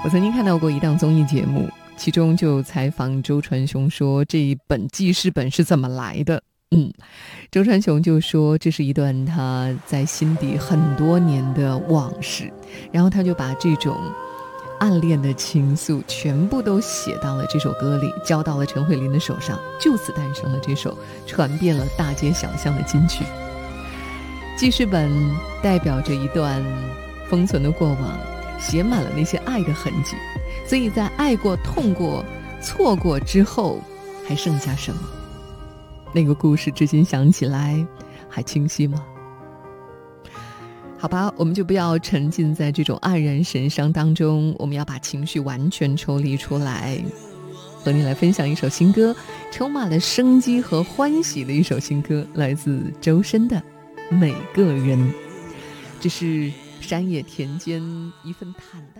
我曾经看到过一档综艺节目，其中就采访周传雄说这一本记事本是怎么来的。周传雄就说这是一段他在心底很多年的往事，然后他就把这种暗恋的情愫全部都写到了这首歌里，交到了陈慧琳的手上，就此诞生了这首传遍了大街小巷的金曲。记事本代表着一段封存的过往，写满了那些爱的痕迹，所以在爱过、痛过、错过之后，还剩下什么？那个故事至今想起来还清晰吗？好吧，我们就不要沉浸在这种黯然神伤当中，我们要把情绪完全抽离出来。和你来分享一首新歌，充满了生机和欢喜的一首新歌，来自周深的《每个人》。这是山野田间一份坦荡。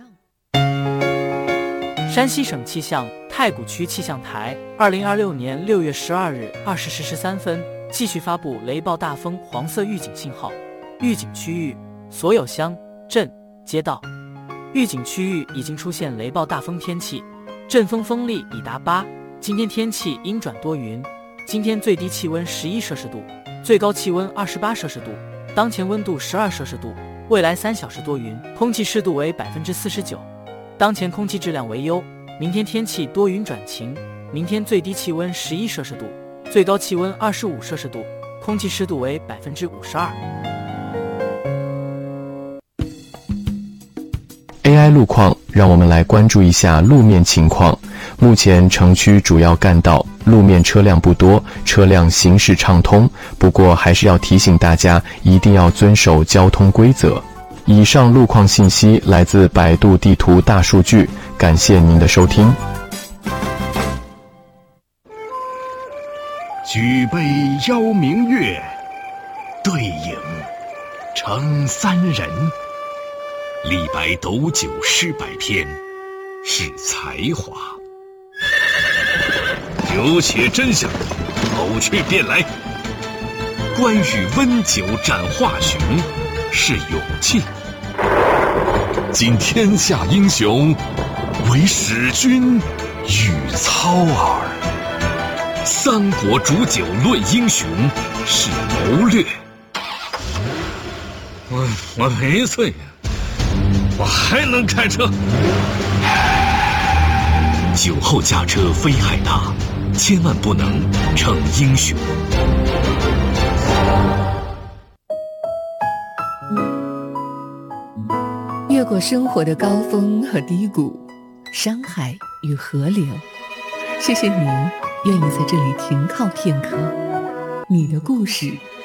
山西省气象太谷区气象台2026年6月12日20时13分继续发布雷暴大风黄色预警信号，预警区域所有乡镇街道。预警区域已经出现雷暴大风天气，阵风风力已达8。今天天气阴转多云，今天最低气温11摄氏度，最高气温28摄氏度，当前温度12摄氏度，未来3小时多云，空气湿度为49%，当前空气质量为优。明天天气多云转晴，明天最低气温11摄氏度，最高气温25摄氏度，空气湿度为52%。 AI 路况，让我们来关注一下路面情况。目前城区主要干道路面车辆不多，车辆行驶畅通，不过还是要提醒大家一定要遵守交通规则。以上路况信息来自百度地图大数据，感谢您的收听。 举杯邀明月，对影成三人。李白斗酒诗百篇，是才华。酒且真相，口去便来。关羽温酒斩华雄，是勇气。今天下英雄，唯使君与操耳。三国煮酒论英雄，是谋略。我没醉呀，我还能开车。酒后驾车非害大，千万不能逞英雄。 越过生活的高峰和低谷，山海与河流，谢谢你愿意在这里停靠片刻。你的故事